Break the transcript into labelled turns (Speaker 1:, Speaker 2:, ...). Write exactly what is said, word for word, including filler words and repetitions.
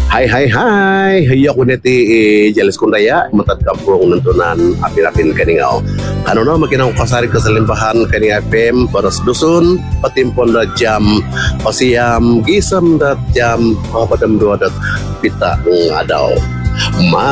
Speaker 1: Hai hai hai, hiyo kuneti jalis kundaya matat kampung nentunan apin-apin keningau. Kanono makinang kasari keselimpahan kening F M baros dusun patimpon da jam pasiam gisam da jam padam dua dat pita ngadau. Ma